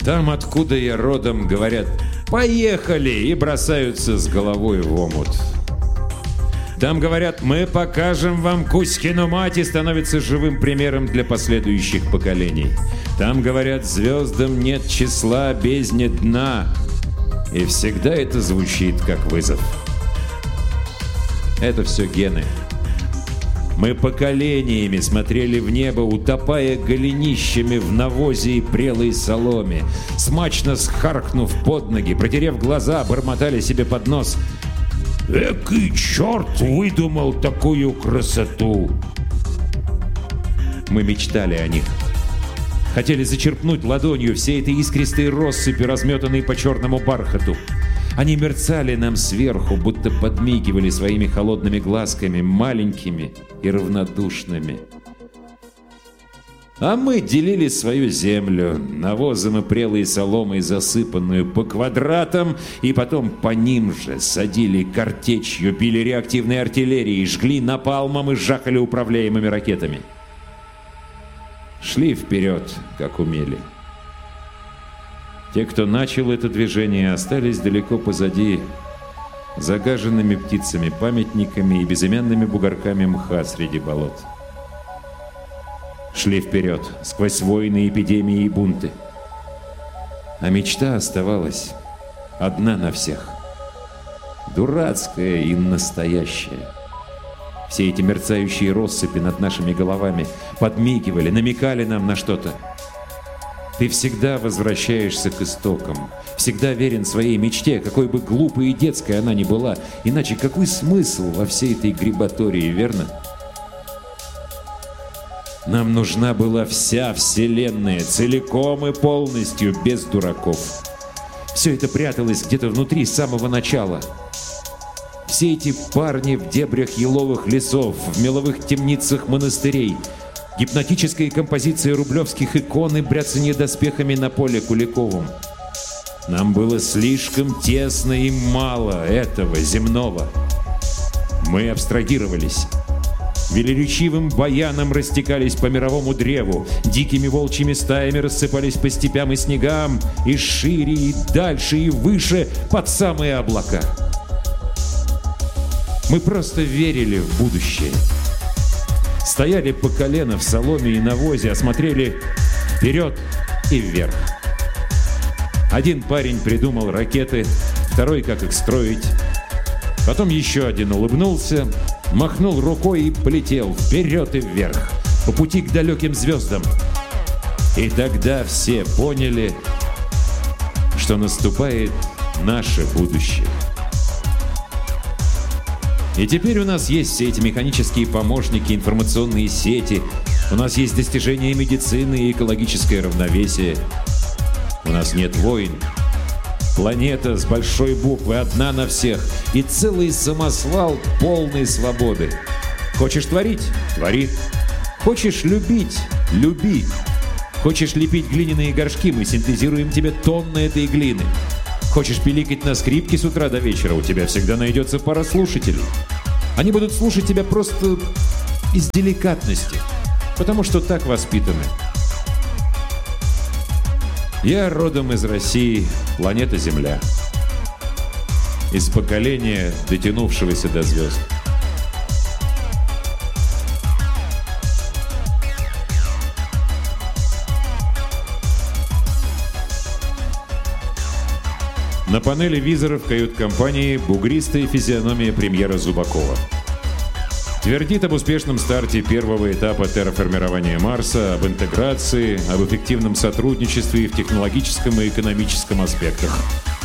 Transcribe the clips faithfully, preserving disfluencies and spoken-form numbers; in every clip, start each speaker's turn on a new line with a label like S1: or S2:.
S1: Там, откуда я родом, говорят «поехали» и бросаются с головой в омут. Там говорят «мы покажем вам Кузькину мать» и становятся живым примером для последующих поколений. Там говорят «звездам нет числа, бездне дна». И всегда это звучит как вызов. Это все гены. Мы поколениями смотрели в небо, утопая голенищами в навозе и прелой соломе. Смачно схаркнув под ноги, протерев глаза, бормотали себе под нос: «Экий черт выдумал такую красоту!» Мы мечтали о них. Хотели зачерпнуть ладонью все эти искристые россыпи, разметанные по черному бархату. Они мерцали нам сверху, будто подмигивали своими холодными глазками, маленькими и равнодушными. А мы делили свою землю, навозом и прелой соломой засыпанную, по квадратам, и потом по ним же садили картечью, били реактивной артиллерией, жгли напалмом и жахали управляемыми ракетами. Шли вперед, как умели. Те, кто начал это движение, остались далеко позади, загаженными птицами, памятниками и безымянными бугорками мха среди болот. Шли вперед, сквозь войны, эпидемии и бунты. А мечта оставалась одна на всех. Дурацкая и настоящая. Все эти мерцающие россыпи над нашими головами подмигивали, намекали нам на что-то. Ты всегда возвращаешься к истокам, всегда верен своей мечте, какой бы глупой и детской она ни была. Иначе какой смысл во всей этой грибатории, верно? Нам нужна была вся Вселенная, целиком и полностью, без дураков. Все это пряталось где-то внутри с самого начала. Все эти парни в дебрях еловых лесов, в меловых темницах монастырей, гипнотическая композиция рублевских икон и бряцанье доспехами на поле Куликовым. Нам было слишком тесно и мало этого земного. Мы абстрагировались. Велеречивым баяном растекались по мировому древу, дикими волчьими стаями рассыпались по степям и снегам, и шире, и дальше, и выше, под самые облака. Мы просто верили в будущее. Стояли по колено в соломе и навозе, а смотрели вперед и вверх. Один парень придумал ракеты, второй, как их строить. Потом еще один улыбнулся, махнул рукой и полетел вперед и вверх, по пути к далеким звездам. И тогда все поняли, что наступает наше будущее. И теперь у нас есть все эти механические помощники, информационные сети, у нас есть достижения медицины и экологическое равновесие. У нас нет войн. Планета с большой буквы одна на всех и целый самосвал полной свободы. Хочешь творить? Твори. Хочешь любить? Люби. Хочешь лепить глиняные горшки? Мы синтезируем тебе тонны этой глины. Хочешь пиликать на скрипке с утра до вечера? У тебя всегда найдется пара слушателей. Они будут слушать тебя просто из деликатности, потому что так воспитаны. Я родом из России, планета Земля. Из поколения, дотянувшегося до звезд. На панели визоров кают-компании бугристая физиономия премьера Зубакова. Твердит об успешном старте первого этапа терраформирования Марса, об интеграции, об эффективном сотрудничестве и в технологическом и экономическом аспектах.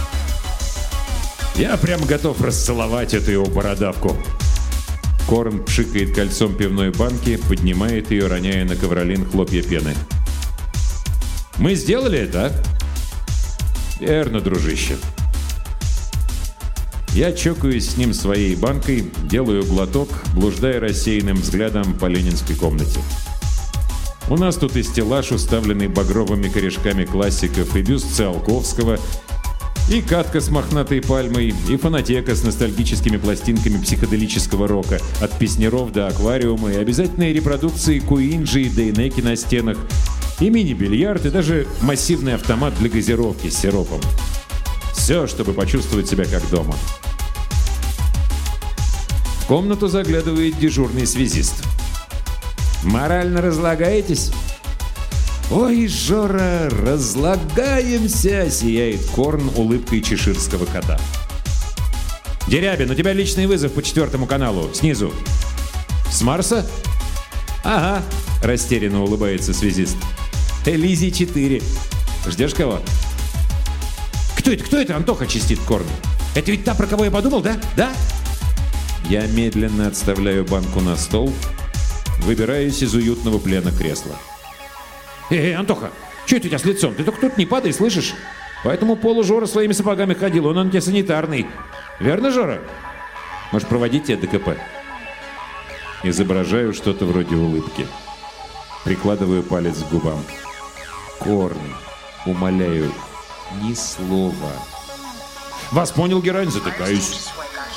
S1: Я прям готов расцеловать эту его бородавку. Корн пшикает кольцом пивной банки, поднимает ее, роняя на ковролин хлопья пены. Мы сделали это? Верно, дружище. Я чокаюсь с ним своей банкой, делаю глоток, блуждая рассеянным взглядом по ленинской комнате. У нас тут и стеллаж, уставленный багровыми корешками классиков, и бюст Циолковского, и катка с мохнатой пальмой, и фонотека с ностальгическими пластинками психоделического рока, от песняров до аквариума, и обязательные репродукции Куинджи и Дейнеки на стенах, И мини-бильярд, и даже массивный автомат для газировки с сиропом. Все, чтобы почувствовать себя как дома. В комнату заглядывает дежурный связист. «Морально разлагаетесь?» «Ой, Жора, разлагаемся!» — сияет Корн улыбкой чеширского кота. «Дерябин, у тебя личный вызов по четвертому каналу, снизу». «С Марса?» «Ага», — растерянно улыбается связист. «Элизий четыре. Ждешь кого?» «Кто это, кто это, Антоха?» — чистит Корн. «Это ведь та, про кого я подумал, да? Да?» Я медленно отставляю банку на стол, выбираюсь из уютного плена кресла. «Эй, Антоха, что это у тебя с лицом? Ты только тут не падай, слышишь? По этому полу Жора своими сапогами ходил, он антисанитарный. Верно, Жора? Может, проводить тебя ДКП?» Изображаю что-то вроде улыбки. Прикладываю палец к губам. «Корн, умоляю, ни слова». «Вас понял, герань, затыкаюсь».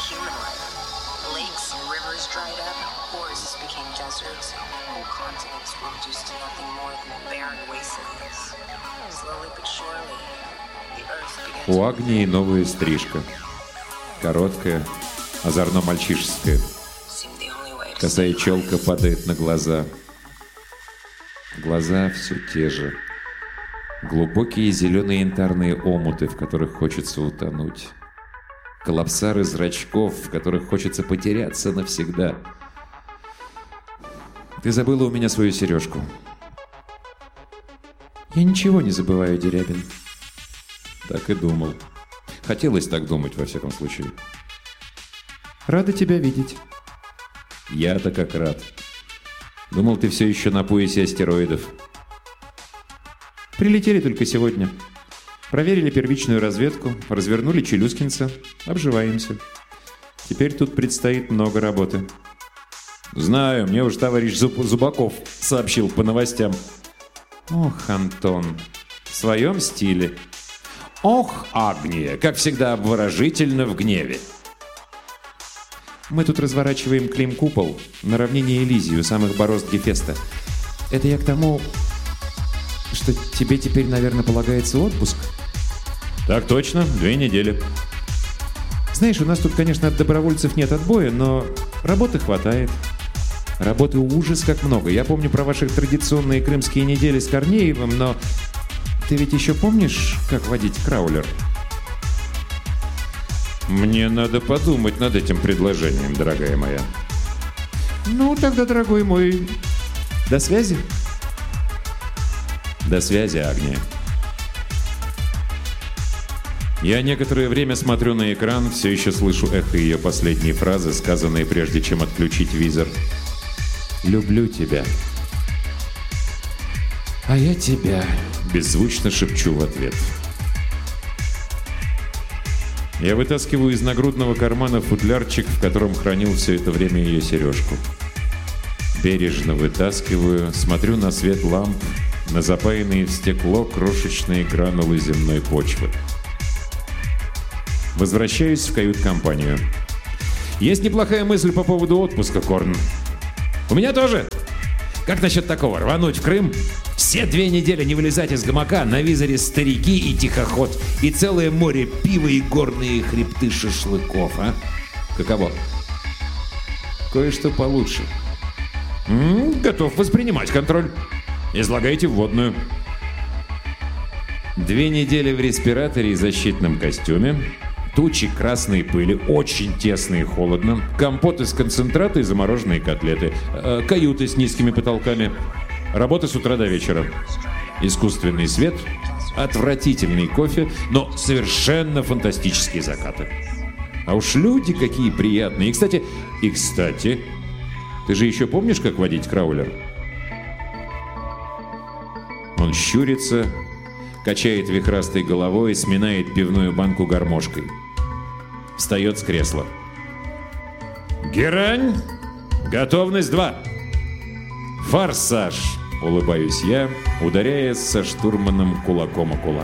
S1: У Агнии новая стрижка. Короткая, озорно-мальчишеская. Косая челка падает на глаза. Глаза все те же. Глубокие зеленые янтарные омуты, в которых хочется утонуть. Коллапсары зрачков, в которых хочется потеряться навсегда. Ты забыла у меня свою сережку. Я ничего не забываю, Дерябин. Так и думал. Хотелось так думать, во всяком случае. Рада тебя видеть. Я-то как рад. Думал, ты все еще на поясе астероидов. Прилетели только сегодня. Проверили первичную разведку, развернули Челюскинца, обживаемся. Теперь тут предстоит много работы. Знаю, мне уж товарищ Зуб- Зубаков сообщил по новостям. Ох, Антон, в своем стиле. Ох, Агния, как всегда обворожительно в гневе. Мы тут разворачиваем Клим-купол на равнине Элизии у самых борозд Гефеста. Это я к тому, что тебе теперь, наверное, полагается отпуск? Так точно, две недели. Знаешь, у нас тут, конечно, от добровольцев нет отбоя, но работы хватает. Работы ужас как много. Я помню про ваши традиционные крымские недели с Корнеевым, но... Ты ведь еще помнишь, как водить краулер? Мне надо подумать над этим предложением, дорогая моя. Ну, тогда, дорогой мой, до связи. До связи, Агния. Я некоторое время смотрю на экран, все еще слышу эхо ее последней фразы, сказанной прежде чем отключить визор. «Люблю тебя». «А я тебя», — беззвучно шепчу в ответ. Я вытаскиваю из нагрудного кармана футлярчик, в котором хранил все это время ее сережку. Бережно вытаскиваю, смотрю на свет ламп, на запаянные в стекло крошечные гранулы земной почвы. Возвращаюсь в кают-компанию. Есть неплохая мысль по поводу отпуска, Корн. У меня тоже. Как насчет такого? Рвануть в Крым? Все две недели не вылезать из гамака, на визоре старики и тихоход, и целое море пива и горные хребты шашлыков, а? Каково? Кое-что получше. М-м, готов воспринимать контроль. Излагайте вводную. Две недели в респираторе и защитном костюме. Тучи красной пыли, очень тесно и холодно. Компот из концентрата и замороженные котлеты. Э, каюты с низкими потолками. Работа с утра до вечера. Искусственный свет, отвратительный кофе, но совершенно фантастические закаты. А уж люди какие приятные. И, кстати, и, кстати, ты же еще помнишь, как водить краулер? Он щурится, качает вихрастой головой и сминает пивную банку гармошкой. Встает с кресла. «Герань! Готовность два!» «Форсаж!» — улыбаюсь я, ударяя со штурманом кулаком о кулак.